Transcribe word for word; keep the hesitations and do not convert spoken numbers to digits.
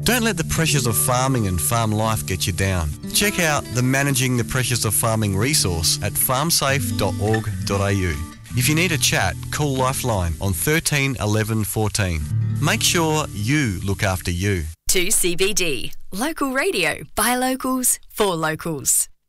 Don't let the pressures of farming and farm life get you down. Check out the Managing the Pressures of Farming resource at farm safe dot org dot a u. If you need a chat, call Lifeline on thirteen eleven fourteen. Make sure you look after you. two C B D. Local radio by locals for locals.